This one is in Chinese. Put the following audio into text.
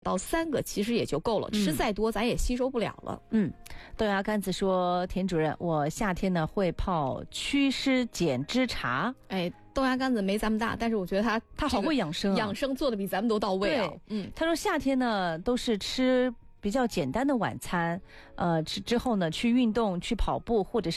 到3个其实也就够了，吃再多咱也吸收不了了。 豆芽干子说，田主任，我夏天呢会泡祛湿减脂茶。 豆芽干子没咱们大，但是我觉得他好会养生养生做的比咱们都到位啊。 他说夏天呢都是吃比较简单的晚餐，之后呢去运动，去跑步或者是